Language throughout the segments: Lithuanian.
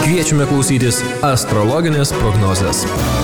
Kviečiame klausytis astrologinės prognozės.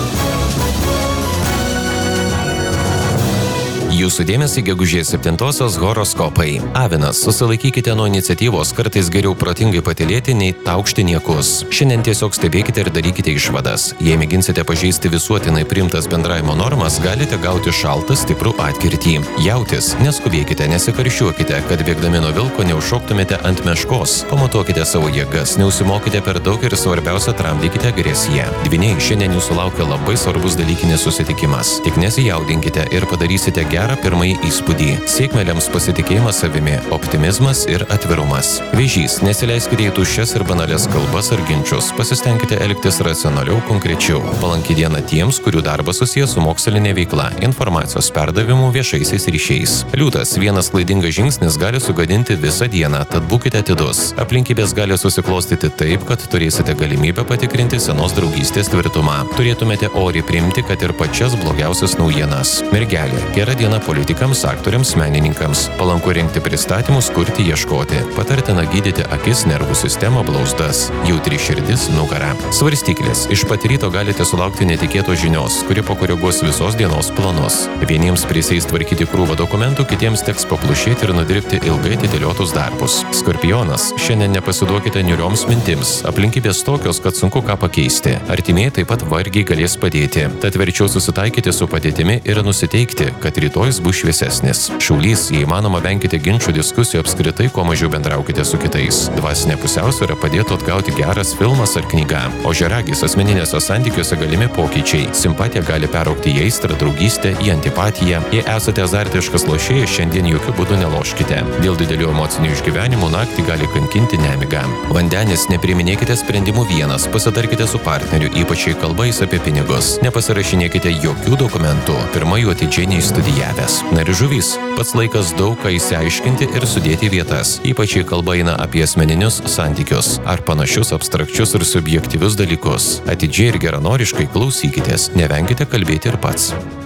Jūsų dėmesį gegužės 7-osios horoskopai. Avinas, susilaikykite nuo iniciatyvos, kartais geriau protingai patylėti nei taukšti niekus. Šiandien tiesiog stebėkite ir darykite išvadas. Jei mėginsite pažeisti visuotinai priimtas bendravimo normas, galite gauti šaltą stiprų atkirtį. Jautis, neskubėkite, nesikarščiuokite, kad bėgdami nuo vilko neužšoktumėte ant meškos. Pamatuokite savo jėgas, neužsimokite per daug ir svarbiausia, tramdykite agresiją. Dvyniai, šiandien jūsų laukia labai svarbus dalykinis susitikimas. Tik nesijaudinkite ir padarysite gerą pirmąjį įspūdį. Sėkmę lems pasitikėjimas savimi, optimizmas ir atvirumas. Vėžys, nesileiskite į tuščias ir banalias kalbas ar ginčius. Pasistengkite elgtis racionaliau, konkrečiau. Palanki diena tiems, kurių darbas susijęs su mokslinė veikla, informacijos perdavimu, viešaisiais ryšiais. Liūtas, vienas klaidingas žingsnis gali sugadinti visą dieną, tad būkite atidus. Aplinkybės gali susiklostyti taip, kad turėsite galimybę patikrinti senos draugystės tvirtumą. Turėtumėte oriai priimti, kad ir pačias blogiausias naujienas. Mergelė, gera diena politikams, aktoriams, menininkams. Palanku rengti pristatymus, kurti, ieškoti. Patartina gydyti akis, nervų sistemą, blauzdas. Jautri širdis, nugarą. Svarstyklės. Iš pat ryto galite sulaukti netikėtos žinios, kuri pakoreguos visos dienos planus. Vieniems prisės tvarkyti krūvą dokumentų, kitiems teks paplušėti ir nudirbti ilgai atidėliotus darbus. Skorpionas. Šiandien nepasiduokite niūrioms mintims. Aplinkybės tokios, kad sunku ką pakeisti. Artimieji taip pat vargiai galės padėti. Tad verčiau susitaikyti su padėtimi ir nusiteikti, kad rytojus bus šviesesnis. Šaulys, jei įmanoma, venkite ginčių, diskusijų, apskritai, kuo mažiau bendraukite su kitais. Dvasinė pusiausvyrą padėtų atgauti geras filmas ar knyga. Ožiaragis, asmeninėse santykiuose galimi pokyčiai. Simpatija gali peraugti į aistrą, draugystę, į antipatiją. Jei esate azartiškas lošėjas, šiandien jokių būdų neloškite. Dėl didelių emocinių išgyvenimų naktį gali kankinti nemiga. Vandenis, nepriiminėkite sprendimų vienas, pasitarkite su partneriu, ypač jei kalba eis apie pinigus. Nepasirašinėkite jokių dokumentų. Pirma jų atidžiai neįstudijavęs. Na ir žuvys, pats laikas daug ką išsiaiškinti ir sudėti vietas, ypač jei kalba eina apie asmeninius santykius ar panašius abstrakčius ir subjektyvius dalykus. Atidžiai ir geranoriškai klausykitės, nevenkite kalbėti ir pats.